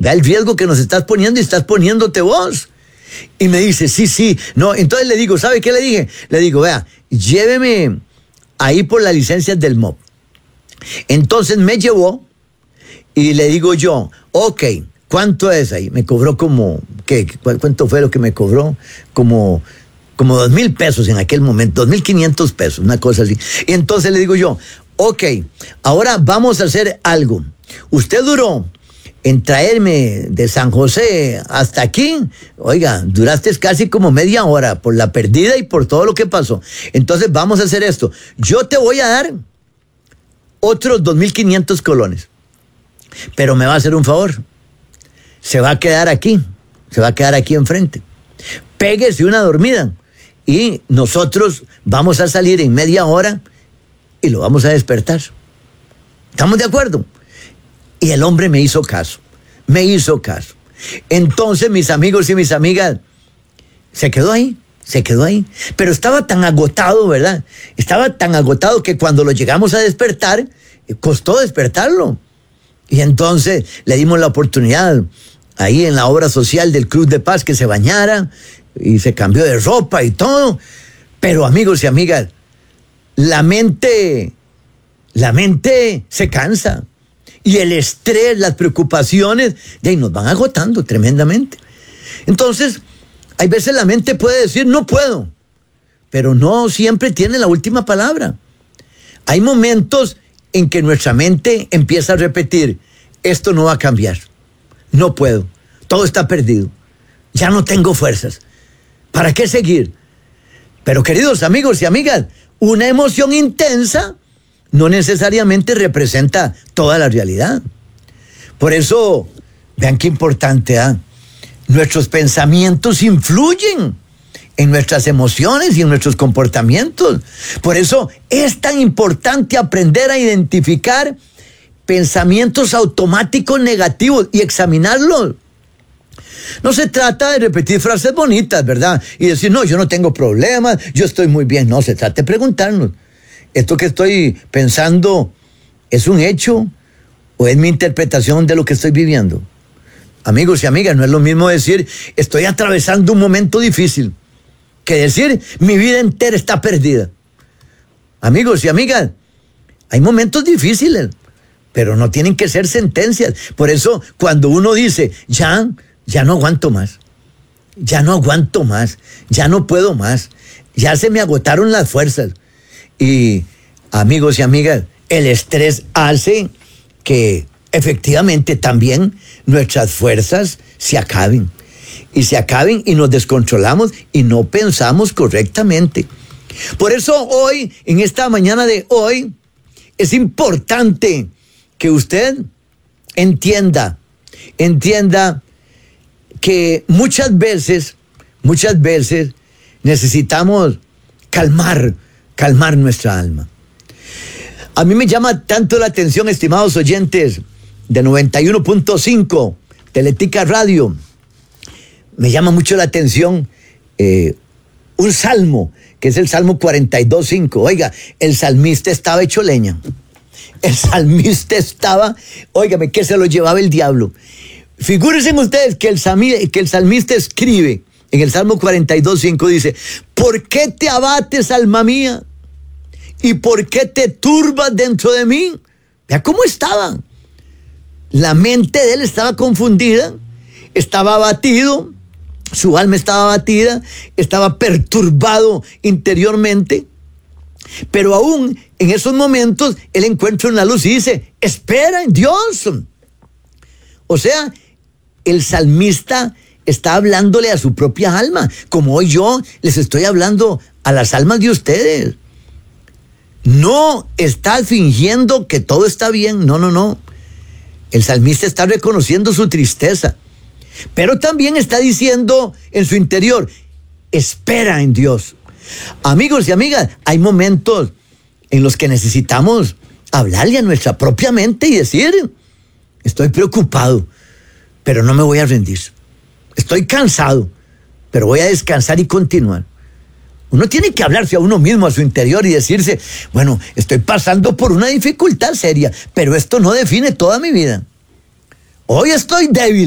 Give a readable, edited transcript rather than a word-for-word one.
vea el riesgo que nos estás poniendo y estás poniéndote vos. Y me dice, sí, no. Entonces le digo, ¿sabe qué le dije? Le digo, vea, lléveme ahí por las licencias del MOP. Entonces me llevó y le digo yo, ok, ¿cuánto es ahí? Me cobró como, ¿cuánto fue lo que me cobró? Como 2,000 pesos en aquel momento, 2,500 pesos, una cosa así. Y entonces le digo yo, ok, ahora vamos a hacer algo. Usted duró en traerme de San José hasta aquí, oiga, duraste casi como media hora por la perdida y por todo lo que pasó. Entonces vamos a hacer esto. Yo te voy a dar otros 2,500 colones, pero me va a hacer un favor. Se va a quedar aquí enfrente. Péguese una dormida y nosotros vamos a salir en media hora y lo vamos a despertar. ¿Estamos de acuerdo? Y el hombre me hizo caso. Entonces mis amigos y mis amigas, se quedó ahí. Pero estaba tan agotado, ¿verdad? Estaba tan agotado que cuando lo llegamos a despertar, costó despertarlo. Y entonces le dimos la oportunidad ahí en la obra social del Cruz de Paz que se bañara y se cambió de ropa y todo. Pero amigos y amigas, la mente se cansa. Y el estrés, las preocupaciones, de ahí nos van agotando tremendamente. Entonces, hay veces la mente puede decir, no puedo, pero no siempre tiene la última palabra. Hay momentos en que nuestra mente empieza a repetir, esto no va a cambiar, no puedo, todo está perdido, ya no tengo fuerzas, ¿para qué seguir? Pero queridos amigos y amigas, una emoción intensa no necesariamente representa toda la realidad. Por eso, vean qué importante, nuestros pensamientos influyen en nuestras emociones y en nuestros comportamientos. Por eso es tan importante aprender a identificar pensamientos automáticos negativos y examinarlos. No se trata de repetir frases bonitas, ¿verdad? Y decir, no, yo no tengo problemas, yo estoy muy bien. No, se trata de preguntarnos, ¿esto que estoy pensando es un hecho o es mi interpretación de lo que estoy viviendo? Amigos y amigas, no es lo mismo decir, estoy atravesando un momento difícil, que decir, mi vida entera está perdida. Amigos y amigas, hay momentos difíciles, pero no tienen que ser sentencias. Por eso, cuando uno dice, ya no aguanto más, ya no puedo más, ya se me agotaron las fuerzas. Y, amigos y amigas, el estrés hace que efectivamente también nuestras fuerzas se acaben y nos descontrolamos y no pensamos correctamente. Por eso hoy, en esta mañana de hoy, es importante que usted entienda que muchas veces necesitamos calmar nuestra alma. A mí me llama tanto la atención, estimados oyentes de 91.5 Teletica Radio, me llama mucho la atención un salmo, que es el Salmo 42:5. Oiga, el salmista estaba hecho leña. El salmista estaba, óigame, que se lo llevaba el diablo. Figúrense ustedes que el salmista escribe en el Salmo 42:5, dice, ¿por qué te abates, alma mía? ¿Y por qué te turbas dentro de mí? Vea cómo estaba. La mente de él estaba confundida, estaba abatido, su alma estaba abatida, estaba perturbado interiormente. Pero aún en esos momentos, él encuentra una luz y dice, espera en Dios. O sea, el salmista está hablándole a su propia alma, como hoy yo les estoy hablando a las almas de ustedes. No está fingiendo que todo está bien, no. El salmista está reconociendo su tristeza, pero también está diciendo en su interior, espera en Dios. Amigos y amigas, hay momentos en los que necesitamos hablarle a nuestra propia mente y decir, estoy preocupado, pero no me voy a rendir. Estoy cansado, pero voy a descansar y continuar. Uno tiene que hablarse a uno mismo, a su interior, y decirse, bueno, estoy pasando por una dificultad seria, pero esto no define toda mi vida. Hoy estoy débil,